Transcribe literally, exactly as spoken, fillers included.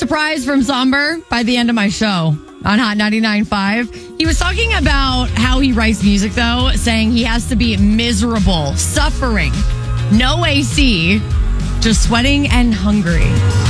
surprise from Somber by the end of my show on Hot ninety-nine point five. He was talking about how he writes music, though, saying he has to be miserable, suffering, no A C, just sweating and hungry.